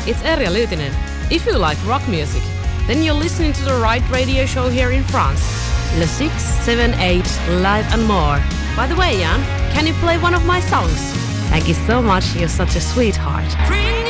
it's Erja Lyytinen. If you like rock music, then you're listening to the right radio show here in France. Le 678 Live and More. By the way, Jan, can you play one of my songs? Thank you so much, you're such a sweetheart.